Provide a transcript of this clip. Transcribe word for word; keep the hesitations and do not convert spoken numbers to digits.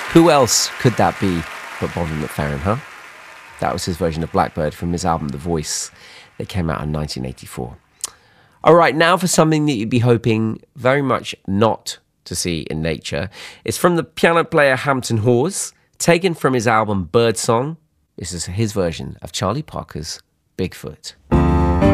Who else could that be but Bobby McFerrin, huh? That was his version of Blackbird from his album The Voice that came out in nineteen eighty-four. All right, now for something that you'd be hoping very much not to see in nature. It's from the piano player Hampton Hawes, taken from his album Birdsong. This is his version of Charlie Parker's Bigfoot.